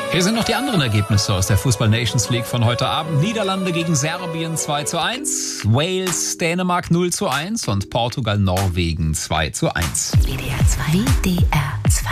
Hier sind noch die anderen Ergebnisse aus der Fußball Nations League von heute Abend. Niederlande gegen Serbien 2:1, Wales, Dänemark 0:1 und Portugal, Norwegen 2:1. WDR 2. WDR 2.